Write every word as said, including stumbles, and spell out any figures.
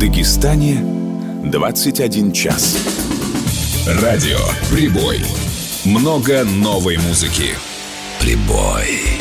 Дагестане двадцать один час. Радио «Прибой». Много новой музыки. «Прибой».